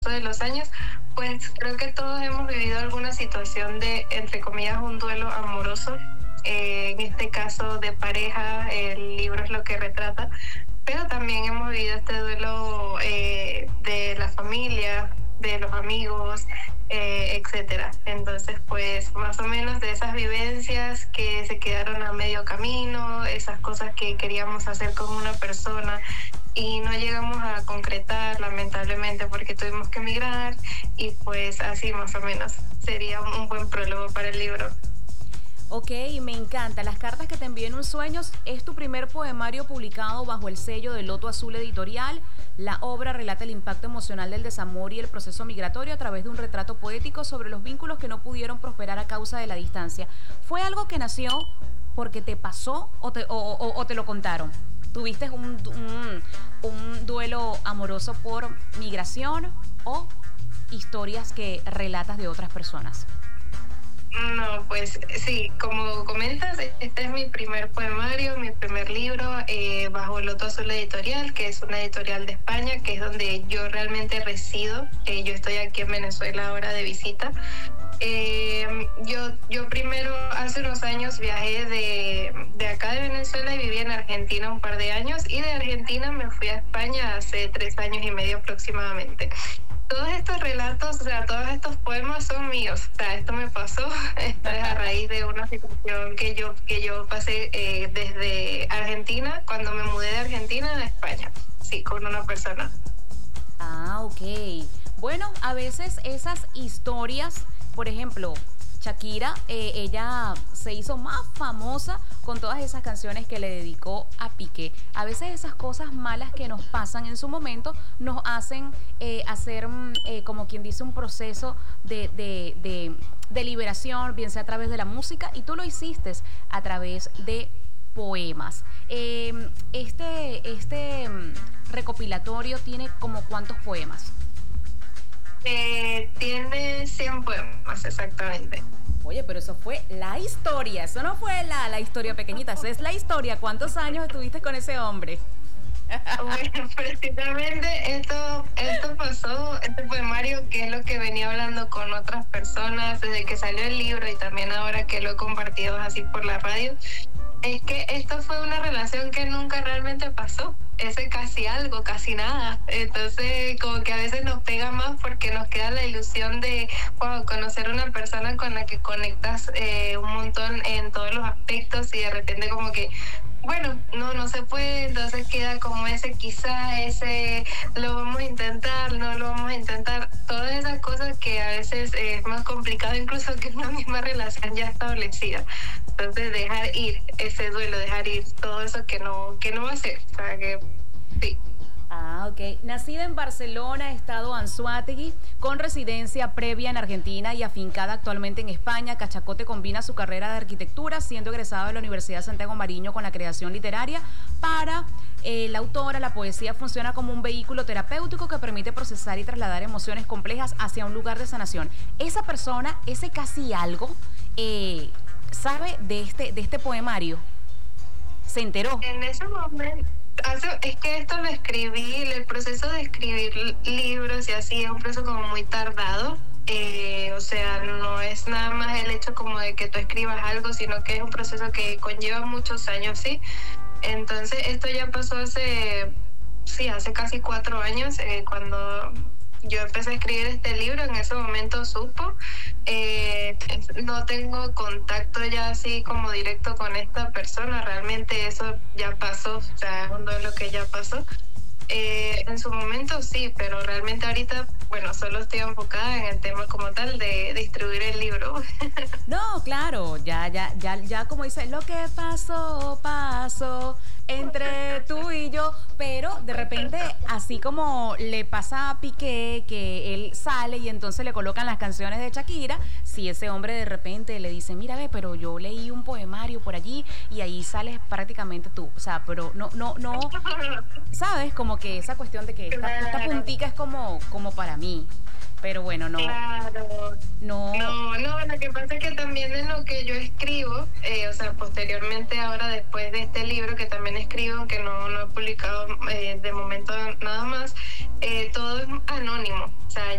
paso de los años, pues creo que todos hemos vivido alguna situación de, entre comillas, un duelo amoroso. En este caso de pareja, el libro es lo que retrata, pero también hemos vivido este duelo de la familia, de los amigos, etcétera. Entonces, pues más o menos de esas vivencias que se quedaron a medio camino, esas cosas que queríamos hacer con una persona y no llegamos a concretar, lamentablemente, porque tuvimos que emigrar, y pues así más o menos sería un buen prólogo para el libro. Ok, me encanta. Las cartas que te envié en un sueño es tu primer poemario publicado bajo el sello de Loto Azul Editorial. La obra relata el impacto emocional del desamor y el proceso migratorio a través de un retrato poético sobre los vínculos que no pudieron prosperar a causa de la distancia. ¿Fue algo que nació porque te pasó o te lo contaron? ¿Tuviste un duelo amoroso por migración o historias que relatas de otras personas? No, pues sí, como comentas, este es mi primer poemario, mi primer libro, bajo el Loto Azul Editorial, que es una editorial de España, que es donde yo realmente resido. Yo estoy aquí en Venezuela ahora de visita. Yo primero, hace unos años, viajé de acá de Venezuela y viví en Argentina un par de años, y de Argentina me fui a España hace 3 años y medio aproximadamente. Todos estos relatos, o sea, todos estos poemas son míos. O sea, esto me pasó, esto es a raíz de una situación que yo pasé desde Argentina, cuando me mudé de Argentina a España, sí, con una persona. Ah, ok. Bueno, a veces esas historias, por ejemplo, Shakira, ella se hizo más famosa con todas esas canciones que le dedicó a Piqué. A veces esas cosas malas que nos pasan en su momento nos hacen hacer, como quien dice, un proceso de liberación, bien sea a través de la música, y tú lo hiciste a través de poemas. Recopilatorio tiene como ¿cuántos poemas? Tiene 100 poemas, exactamente. Oye, pero eso fue la historia, eso no fue la historia pequeñita, eso es la historia. ¿Cuántos años estuviste con ese hombre? Bueno, precisamente esto pasó, este poemario, que es lo que venía hablando con otras personas desde que salió el libro, y también ahora que lo he compartido así por la radio. Es que esto fue una relación que nunca realmente pasó. Ese casi algo, casi nada. Entonces, como que a veces nos pega más porque nos queda la ilusión de, wow, conocer una persona con la que conectas un montón en todos los aspectos, y de repente como que, bueno, no se puede. Entonces queda como ese quizá, ese lo vamos a intentar, no lo vamos a intentar. Todas esas cosas que a veces es más complicado incluso que una misma relación ya establecida. Entonces dejar ir ese duelo, dejar ir todo eso que no va a ser. O sea, que sí. Ah, ok. Nacida en Barcelona, estado Anzoátegui, con residencia previa en Argentina y afincada actualmente en España, Cachacote combina su carrera de arquitectura, siendo egresada de la Universidad Santiago Mariño, con la creación literaria. Para la autora, la poesía funciona como un vehículo terapéutico que permite procesar y trasladar emociones complejas hacia un lugar de sanación. Esa persona, ese casi algo, ¿sabe de este poemario? ¿Se enteró? En ese momento, es que esto lo escribí, el proceso de escribir libros y así es un proceso como muy tardado. O sea, no es nada más el hecho como de que tú escribas algo, sino que es un proceso que conlleva muchos años, ¿sí? Entonces, esto ya pasó hace casi 4 años, cuando yo empecé a escribir este libro. En ese momento supo. No tengo contacto ya así como directo con esta persona. Realmente eso ya pasó, o sea, es un duelo que ya pasó. En su momento sí, pero realmente ahorita, bueno, solo estoy enfocada en el tema como tal de distribuir el libro. No, claro, ya como dice, lo que pasó entre tú y yo, pero de repente, así como le pasa a Piqué, que él sale y entonces le colocan las canciones de Shakira, si ese hombre de repente le dice, mira, ve, pero yo leí un poemario por allí y ahí sales prácticamente tú, o sea, pero no, ¿sabes? Como que esa cuestión de que esta Claro. puntica es como para mí, pero bueno, Claro. no, No, lo que pasa es que también en lo que yo escribo, o sea, posteriormente ahora después de este libro que también escribo, aunque no he publicado de momento nada más, todo es anónimo. O sea,